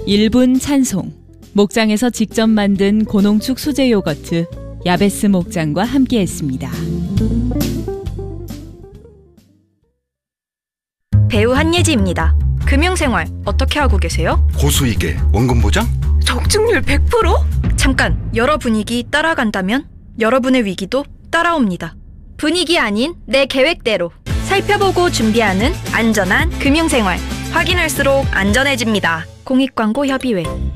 1분 찬송. 목장에서 직접 만든 고농축 수제 요거트 야베스 목장과 함께했습니다. 배우 한예지입니다. 금융생활 어떻게 하고 계세요? 고수익에 원금 보장? 적중률 100%? 잠깐, 여러 분위기 따라간다면 여러분의 위기도 따라옵니다. 분위기 아닌 내 계획대로 살펴보고 준비하는 안전한 금융생활. 확인할수록 안전해집니다. 공익광고협의회.